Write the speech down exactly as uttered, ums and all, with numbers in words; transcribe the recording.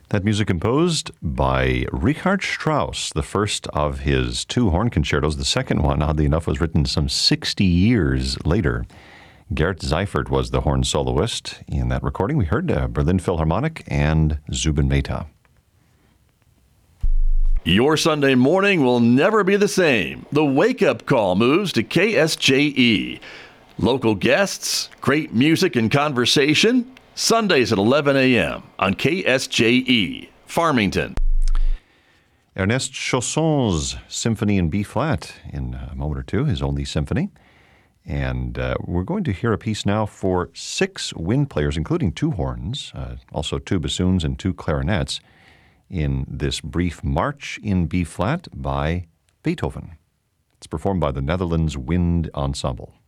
That music composed by Richard Strauss, the first of his two horn concertos. The second one, oddly enough, was written some sixty years later. Gert Seifert was the horn soloist in that recording. We heard uh, Berlin Philharmonic and Zubin Mehta. Your Sunday morning will never be the same. The wake-up call moves to K S J E. Local guests, great music and conversation. Sundays at eleven a.m. on K S J E, Farmington. Ernest Chausson's Symphony in B-flat in a moment or two, his only symphony. And uh, we're going to hear a piece now for six wind players, including two horns, uh, also two bassoons and two clarinets, in this brief March in B-flat by Beethoven. It's performed by the Netherlands Wind Ensemble.